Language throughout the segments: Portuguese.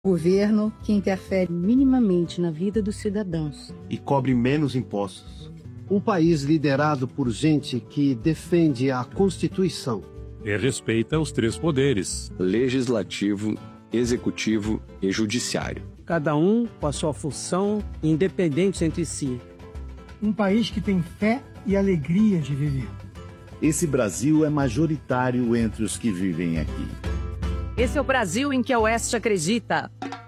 Governo que interfere minimamente na vida dos cidadãos e cobre menos impostos. Um país liderado por gente que defende a Constituição e respeita os três poderes: legislativo, executivo e judiciário. Cada um com a sua função, independentes entre si. Um país que tem fé e alegria de viver. Esse Brasil é majoritário entre os que vivem aqui. Esse é o Brasil em que a Oeste acredita.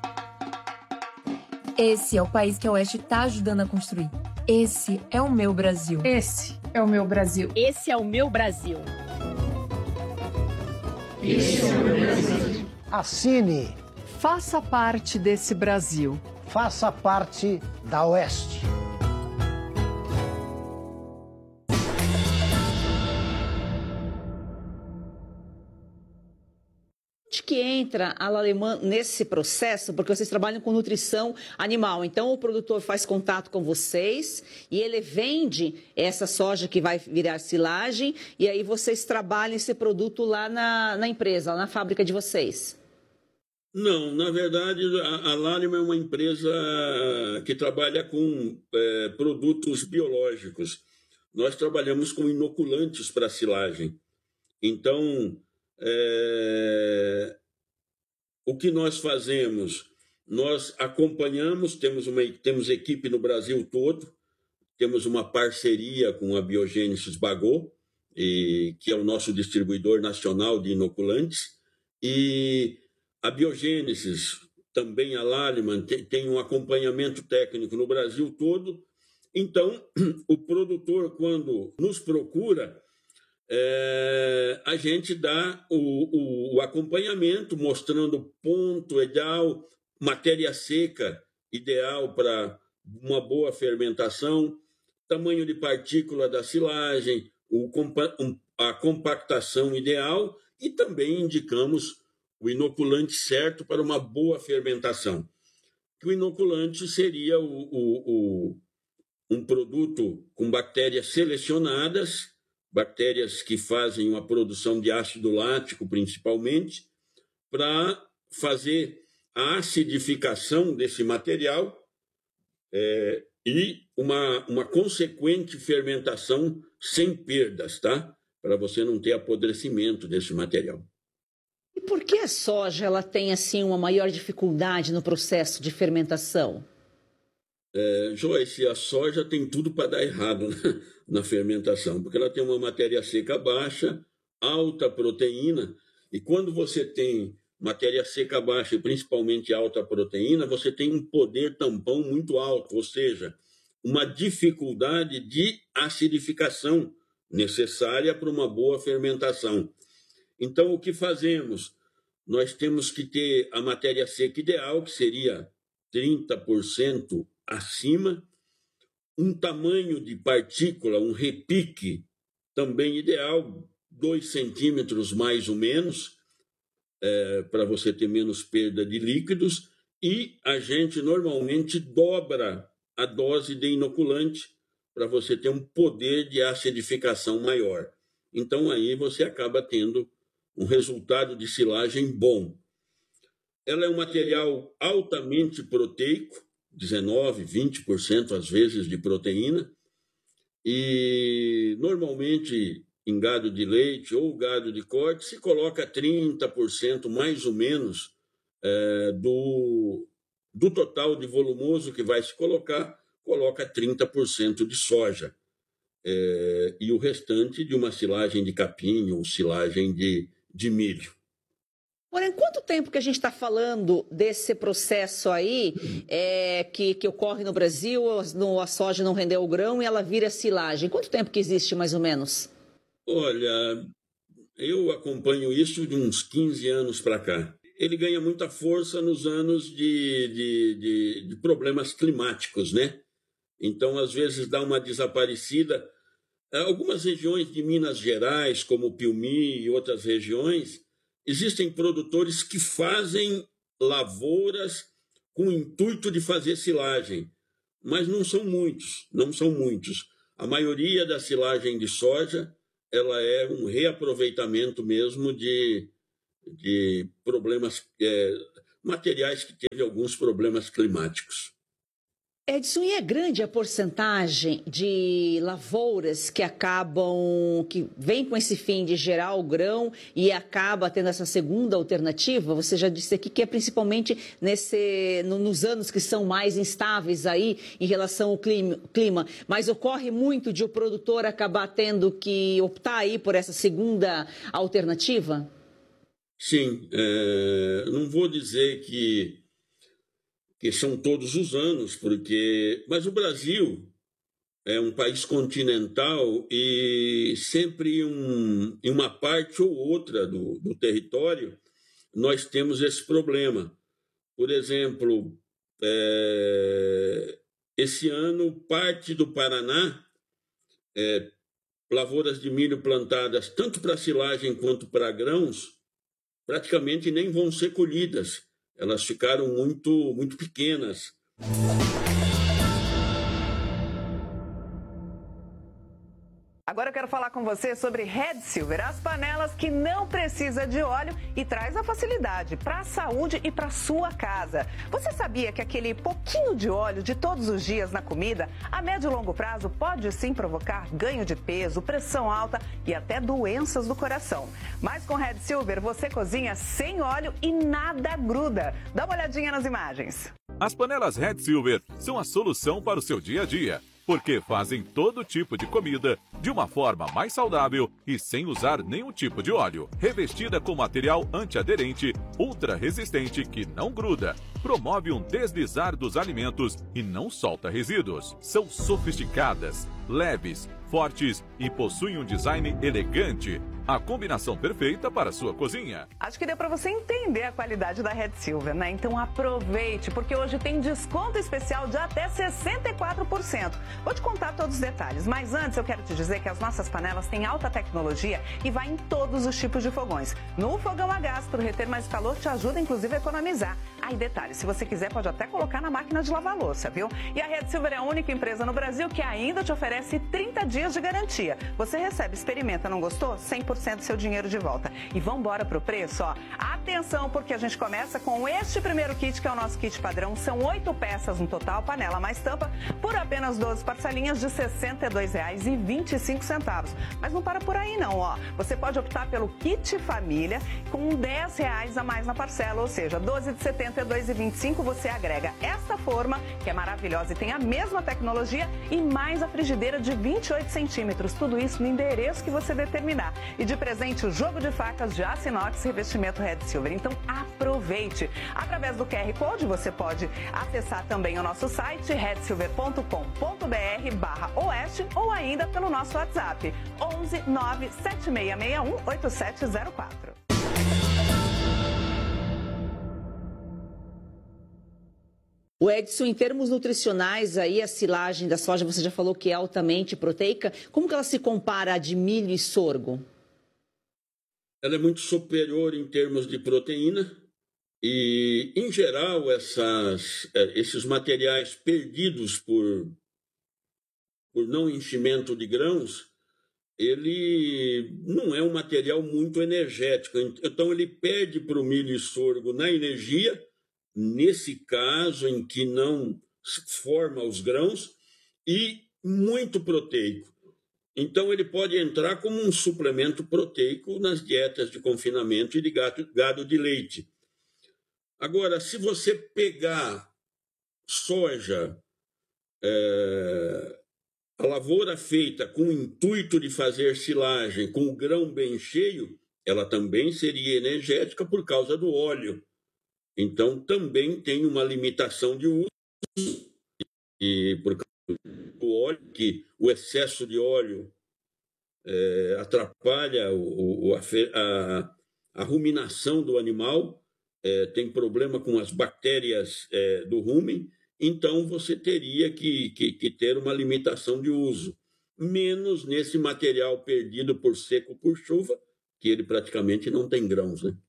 Esse é o país que a Oeste está ajudando a construir. Esse é o meu Brasil. Esse é o meu Brasil. Esse é o meu Brasil. Esse é o meu Brasil. Assine. Faça parte desse Brasil. Faça parte da Oeste. Que entra a Alemã nesse processo, porque vocês trabalham com nutrição animal. Então, o produtor faz contato com vocês e ele vende essa soja que vai virar silagem e aí vocês trabalham esse produto lá na empresa, lá na fábrica de vocês. Não, na verdade, a Laliman é uma empresa que trabalha com produtos biológicos. Nós trabalhamos com inoculantes para silagem. Então, o que nós fazemos? Nós acompanhamos, temos equipe no Brasil todo, temos uma parceria com a Biogênesis Bagô, que é o nosso distribuidor nacional de inoculantes, e a Biogênesis, também a Laliman, tem um acompanhamento técnico no Brasil todo. Então, o produtor, quando nos procura, a gente dá o acompanhamento, mostrando ponto ideal, matéria seca ideal para uma boa fermentação, tamanho de partícula da silagem, a compactação ideal e também indicamos o inoculante certo para uma boa fermentação. O inoculante seria um produto com bactérias selecionadas, bactérias que fazem uma produção de ácido lático, principalmente, para fazer a acidificação desse material e uma consequente fermentação sem perdas, tá? Para você não ter apodrecimento desse material. E por que a soja ela tem assim uma maior dificuldade no processo de fermentação? Joyce, a soja tem tudo para dar errado na fermentação, porque ela tem uma matéria seca baixa, alta proteína, e quando você tem matéria seca baixa e principalmente alta proteína, você tem um poder tampão muito alto, ou seja, uma dificuldade de acidificação necessária para uma boa fermentação. Então, o que fazemos? Nós temos que ter a matéria seca ideal, que seria 30% acima, um tamanho de partícula, um repique também ideal, 2 centímetros mais ou menos, para você ter menos perda de líquidos, e a gente normalmente dobra a dose de inoculante para você ter um poder de acidificação maior. Então aí você acaba tendo um resultado de silagem bom. Ela é um material altamente proteico, 19%, 20% às vezes de proteína, e normalmente em gado de leite ou gado de corte se coloca 30% mais ou menos do total de volumoso que vai se coloca 30% de soja, e o restante de uma silagem de capim ou silagem de milho. Porém, quanto tempo que a gente está falando desse processo aí que ocorre no Brasil, a soja não rendeu o grão e ela vira silagem? Quanto tempo que existe, mais ou menos? Olha, eu acompanho isso de uns 15 anos para cá. Ele ganha muita força nos anos de problemas climáticos, né? Então, às vezes, dá uma desaparecida. Algumas regiões de Minas Gerais, como Piauí e outras regiões, existem produtores que fazem lavouras com o intuito de fazer silagem, mas não são muitos. A maioria da silagem de soja ela é um reaproveitamento mesmo de problemas, materiais que teve alguns problemas climáticos. Edson, e é grande a porcentagem de lavouras que vem com esse fim de gerar o grão e acaba tendo essa segunda alternativa? Você já disse aqui que é principalmente nos anos que são mais instáveis aí em relação ao clima, mas ocorre muito de o produtor acabar tendo que optar aí por essa segunda alternativa? Sim, não vou dizer que são todos os anos, mas o Brasil é um país continental e sempre em uma parte ou outra do território nós temos esse problema. Por exemplo, esse ano, parte do Paraná, lavouras de milho plantadas tanto para silagem quanto para grãos, praticamente nem vão ser colhidas. Elas ficaram muito pequenas. Agora eu quero falar com você sobre Red Silver, as panelas que não precisa de óleo e traz a facilidade para a saúde e para sua casa. Você sabia que aquele pouquinho de óleo de todos os dias na comida, a médio e longo prazo, pode sim provocar ganho de peso, pressão alta e até doenças do coração? Mas com Red Silver você cozinha sem óleo e nada gruda. Dá uma olhadinha nas imagens. As panelas Red Silver são a solução para o seu dia a dia, porque fazem todo tipo de comida de uma forma mais saudável e sem usar nenhum tipo de óleo. Revestida com material antiaderente, ultra resistente que não gruda, promove um deslizar dos alimentos e não solta resíduos. São sofisticadas, leves, fortes e possuem um design elegante. A combinação perfeita para a sua cozinha. Acho que deu para você entender a qualidade da Red Silver, né? Então aproveite, porque hoje tem desconto especial de até 64%. Vou te contar todos os detalhes, mas antes eu quero te dizer que as nossas panelas têm alta tecnologia e vai em todos os tipos de fogões. No fogão a gás, para reter mais calor, te ajuda inclusive a economizar. Aí detalhe, se você quiser pode até colocar na máquina de lavar louça, viu? E a Red Silver é a única empresa no Brasil que ainda te oferece 30 dias de garantia. Você recebe, experimenta, não gostou? 100% do seu dinheiro de volta. E vamos embora pro preço, ó. Atenção, porque a gente começa com este primeiro kit, que é o nosso kit padrão. São 8 peças no total, panela mais tampa, por apenas 12 parcelinhas de R$ 62,25. Mas não para por aí não, ó. Você pode optar pelo kit família com R$10 a mais na parcela, ou seja, 12 de R$ 72,25 você agrega esta forma, que é maravilhosa e tem a mesma tecnologia, e mais a frigideira de 28 centímetros. Tudo isso no endereço que você determinar. E de presente o jogo de facas de aço inox revestimento Red Silver. Então aproveite. Através do QR Code você pode acessar também o nosso site redsilver.com.br/oeste ou ainda pelo nosso WhatsApp 11 97661 8704. O Edson, em termos nutricionais, aí a silagem da soja, você já falou que é altamente proteica. Como que ela se compara à de milho e sorgo? Ela é muito superior em termos de proteína e, em geral, esses materiais perdidos por não enchimento de grãos, ele não é um material muito energético. Então, ele perde para o milho e sorgo na energia, nesse caso em que não forma os grãos, e muito proteico. Então, ele pode entrar como um suplemento proteico nas dietas de confinamento e de gado de leite. Agora, se você pegar soja, a lavoura feita com o intuito de fazer silagem, com o grão bem cheio, ela também seria energética por causa do óleo. Então, também tem uma limitação de uso, e por causa do óleo, que o excesso de óleo atrapalha a ruminação do animal, tem problema com as bactérias do rumen, então você teria que ter uma limitação de uso, menos nesse material perdido por seco por chuva, que ele praticamente não tem grãos, né?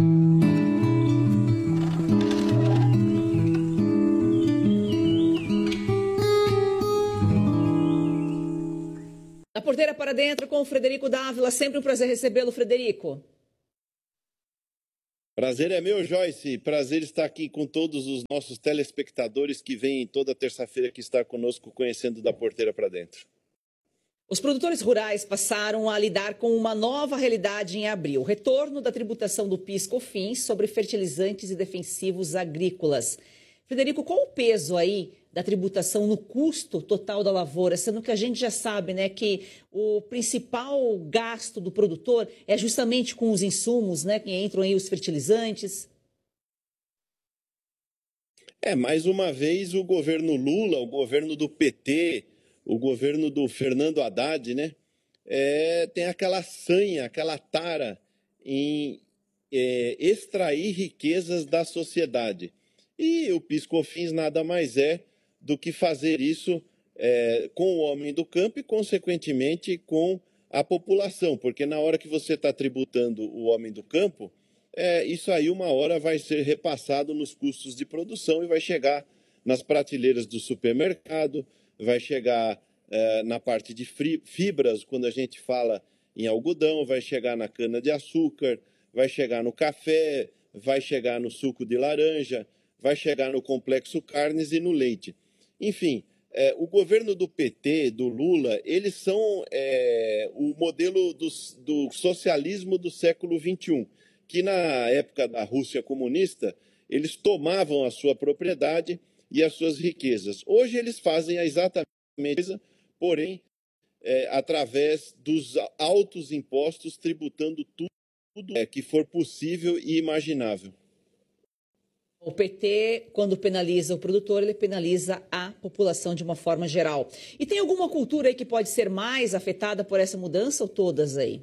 A porteira para dentro com o Frederico Dávila. Sempre um prazer recebê-lo, Frederico. Prazer é meu, Joyce. Prazer estar aqui com todos os nossos telespectadores que vêm toda terça-feira aqui estar conosco, conhecendo da porteira para dentro. Os produtores rurais passaram a lidar com uma nova realidade em abril. O retorno da tributação do PIS/COFINS sobre fertilizantes e defensivos agrícolas. Frederico, qual o peso aí da tributação no custo total da lavoura? Sendo que a gente já sabe, né, que o principal gasto do produtor é justamente com os insumos, né, que entram aí os fertilizantes. Mais uma vez o governo Lula, o governo do PT, o governo do Fernando Haddad, né, tem aquela sanha, aquela tara em extrair riquezas da sociedade. E o PIS/COFINS nada mais é do que fazer isso com o homem do campo e, consequentemente, com a população. Porque na hora que você está tributando o homem do campo, isso aí uma hora vai ser repassado nos custos de produção e vai chegar nas prateleiras do supermercado, vai chegar na parte de fibras, quando a gente fala em algodão, vai chegar na cana-de-açúcar, vai chegar no café, vai chegar no suco de laranja, vai chegar no complexo carnes e no leite. Enfim, o governo do PT, do Lula, eles são o modelo do socialismo do século XXI, que na época da Rússia comunista, eles tomavam a sua propriedade e as suas riquezas. Hoje eles fazem exatamente a mesma coisa, porém, através dos altos impostos, tributando tudo que for possível e imaginável. O PT, quando penaliza o produtor, ele penaliza a população de uma forma geral. E tem alguma cultura aí que pode ser mais afetada por essa mudança ou todas aí?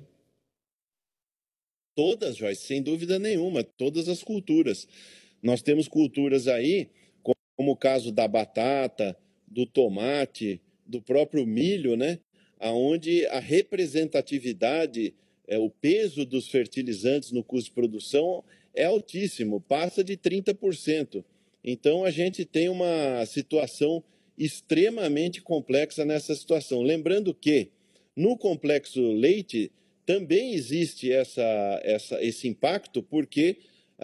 Todas, Joyce, sem dúvida nenhuma, todas as culturas. Nós temos culturas aí, como o caso da batata, do tomate, do próprio milho, né? Onde a representatividade, o peso dos fertilizantes no custo de produção é altíssimo, passa de 30%. Então, a gente tem uma situação extremamente complexa nessa situação. Lembrando que, no complexo leite, também existe esse impacto, porque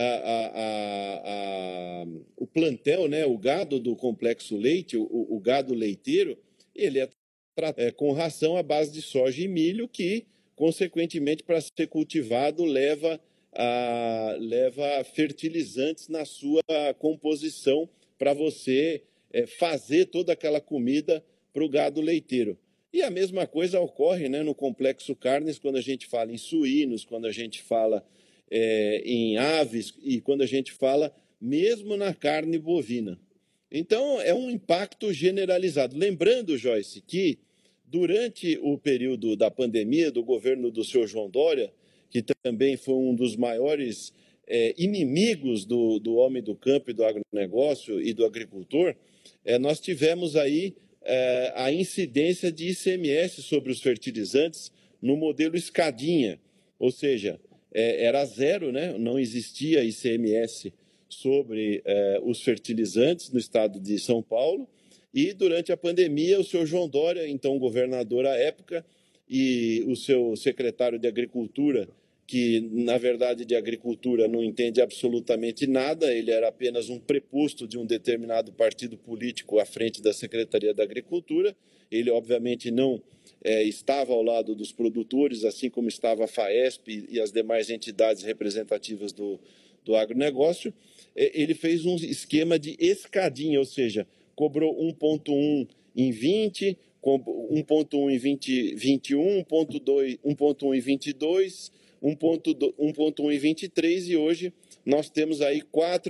o plantel, né, o gado do complexo leite, o gado leiteiro, ele é tratado com ração à base de soja e milho, que, consequentemente, para ser cultivado, leva fertilizantes na sua composição para você fazer toda aquela comida para o gado leiteiro. E a mesma coisa ocorre, né, no complexo carnes, quando a gente fala em suínos, quando a gente fala em aves e quando a gente fala mesmo na carne bovina. Então, é um impacto generalizado. Lembrando, Joyce, que durante o período da pandemia do governo do senhor João Dória, que também foi um dos maiores inimigos do homem do campo e do agronegócio e do agricultor, nós tivemos aí a incidência de ICMS sobre os fertilizantes no modelo escadinha, ou seja, era zero, né? Não existia ICMS sobre os fertilizantes no estado de São Paulo, e durante a pandemia o senhor João Dória, então governador à época, e o seu secretário de Agricultura, que, na verdade, de agricultura não entende absolutamente nada, ele era apenas um preposto de um determinado partido político à frente da Secretaria da Agricultura. Ele, obviamente, não estava ao lado dos produtores, assim como estava a FAESP e as demais entidades representativas do agronegócio. Ele fez um esquema de escadinha, ou seja, cobrou 1,1 em 20, 1,1 em 21, 1,1 em 22, 1,1 em 23, e hoje nós temos aí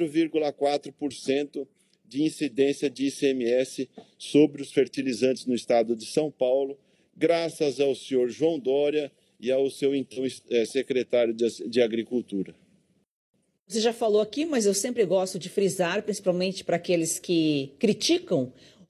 4,4% de incidência de ICMS sobre os fertilizantes no estado de São Paulo, graças ao senhor João Dória e ao seu então secretário de Agricultura. Você já falou aqui, mas eu sempre gosto de frisar, principalmente para aqueles que criticam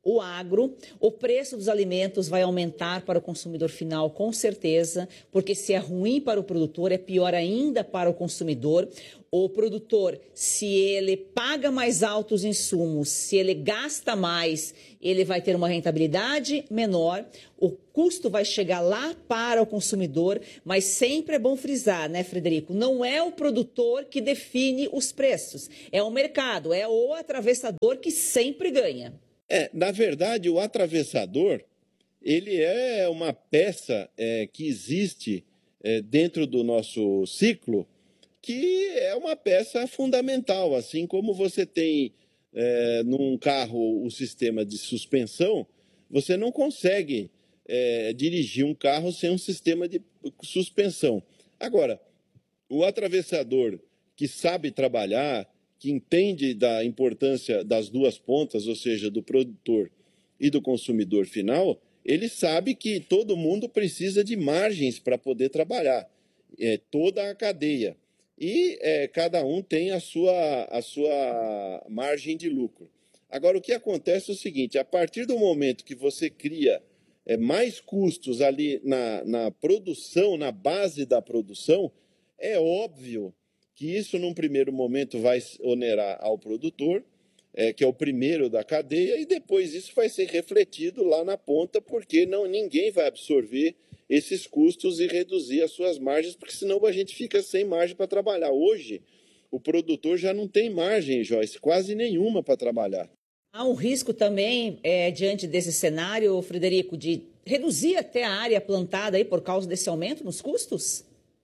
o agro, o preço dos alimentos vai aumentar para o consumidor final, com certeza, porque se é ruim para o produtor, é pior ainda para o consumidor. O produtor, se ele paga mais altos insumos, se ele gasta mais, ele vai ter uma rentabilidade menor, o custo vai chegar lá para o consumidor, mas sempre é bom frisar, né, Frederico? Não é o produtor que define os preços, é o mercado, é o atravessador que sempre ganha. Na verdade, o atravessador, ele é uma peça que existe dentro do nosso ciclo, que é uma peça fundamental, assim como você tem num carro o sistema de suspensão, você não consegue dirigir um carro sem um sistema de suspensão. Agora, o atravessador que sabe trabalhar, que entende da importância das duas pontas, ou seja, do produtor e do consumidor final, ele sabe que todo mundo precisa de margens para poder trabalhar, toda a cadeia. E cada um tem a sua margem de lucro. Agora, o que acontece é o seguinte, a partir do momento que você cria mais custos ali na produção, na base da produção, é óbvio que isso, num primeiro momento, vai onerar ao produtor, que é o primeiro da cadeia, e depois isso vai ser refletido lá na ponta, porque ninguém vai absorver esses custos e reduzir as suas margens, porque senão a gente fica sem margem para trabalhar. Hoje, o produtor já não tem margem, Joyce, quase nenhuma para trabalhar. Há um risco também, diante desse cenário, Frederico, de reduzir até a área plantada aí por causa desse aumento nos custos?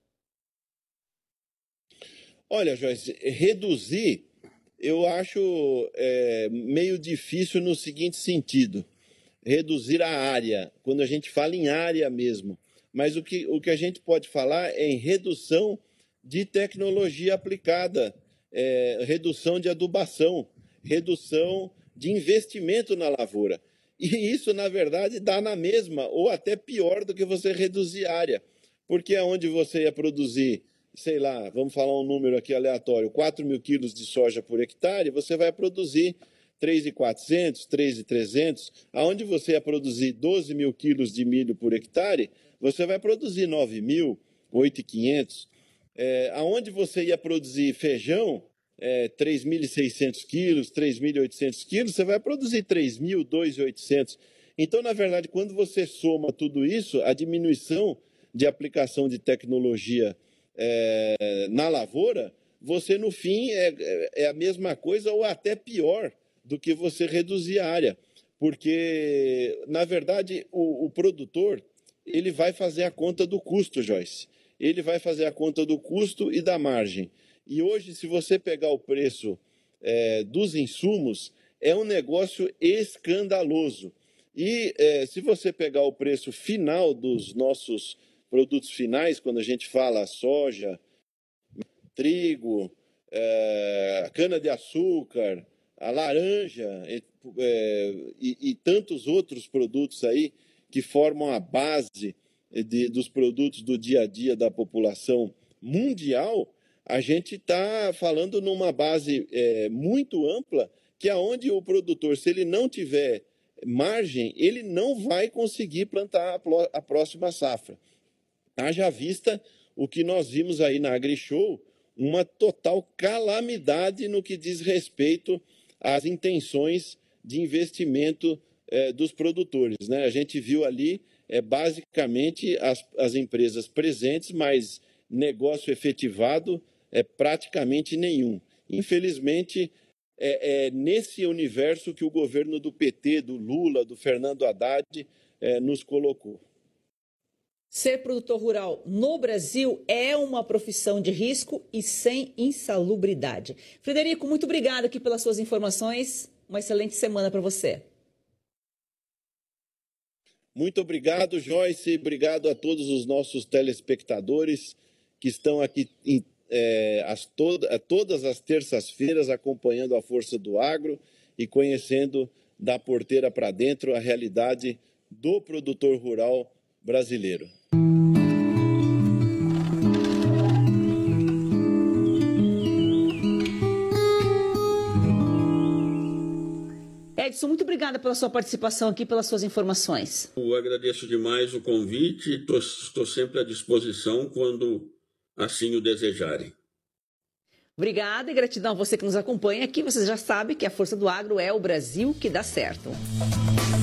Olha, Joyce, reduzir eu acho meio difícil no seguinte sentido. Reduzir a área, quando a gente fala em área mesmo. Mas o que a gente pode falar é em redução de tecnologia aplicada, redução de adubação, redução de investimento na lavoura. E isso, na verdade, dá na mesma, ou até pior do que você reduzir a área. Porque onde você ia produzir, sei lá, vamos falar um número aqui aleatório, 4 mil quilos de soja por hectare, você vai produzir 3.400, 3.300, aonde você ia produzir 12 mil quilos de milho por hectare, você vai produzir 9.000, 8.500. Aonde você ia produzir feijão, 3.600 quilos, 3.800 quilos, você vai produzir 3.000, 2.800. Então, na verdade, quando você soma tudo isso, a diminuição de aplicação de tecnologia na lavoura, você, no fim, é a mesma coisa ou até pior do que você reduzir a área. Porque, na verdade, o produtor, ele vai fazer a conta do custo, Joyce. Ele vai fazer a conta do custo e da margem. E hoje, se você pegar o preço dos insumos, é um negócio escandaloso. E se você pegar o preço final dos nossos produtos finais, quando a gente fala soja, trigo, cana-de-açúcar, a laranja e tantos outros produtos aí que formam a base dos produtos do dia a dia da população mundial, a gente está falando numa base muito ampla, que é onde o produtor, se ele não tiver margem, ele não vai conseguir plantar a próxima safra. Haja vista o que nós vimos aí na AgriShow, uma total calamidade no que diz respeito às intenções de investimento dos produtores, né? A gente viu ali basicamente as empresas presentes, mas negócio efetivado praticamente nenhum. Infelizmente, é nesse universo que o governo do PT, do Lula, do Fernando Haddad nos colocou. Ser produtor rural no Brasil é uma profissão de risco e sem insalubridade. Frederico, muito obrigado aqui pelas suas informações. Uma excelente semana para você. Muito obrigado, Joyce. Obrigado a todos os nossos telespectadores que estão aqui todas as terças-feiras acompanhando a Força do Agro e conhecendo da porteira para dentro a realidade do produtor rural brasileiro. Edson, muito obrigada pela sua participação aqui, pelas suas informações. Eu agradeço demais o convite e estou sempre à disposição quando assim o desejarem. Obrigada e gratidão a você que nos acompanha aqui. Você já sabe que a Força do Agro é o Brasil que dá certo.